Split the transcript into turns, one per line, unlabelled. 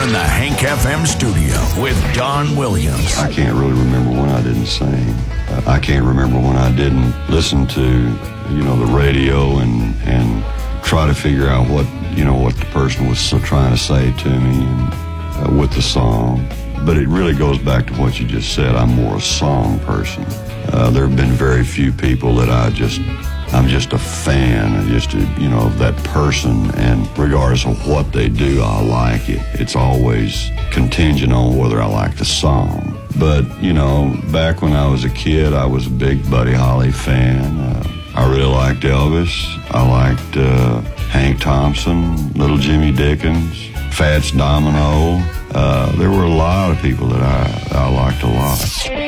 in the Hank FM studio with Don Williams.
I can't really remember when I didn't sing. I can't remember when I didn't listen to, the radio and try to figure out what the person was trying to say to me and, with the song. But it really goes back to what you just said. I'm more a song person. There have been very few people that I'm just a fan of that person, and regardless of what they do, I like it. It's always contingent on whether I like the song. But, back when I was a kid, I was a big Buddy Holly fan. I really liked Elvis. I liked Hank Thompson, Little Jimmy Dickens, Fats Domino. There were a lot of people that I liked a lot.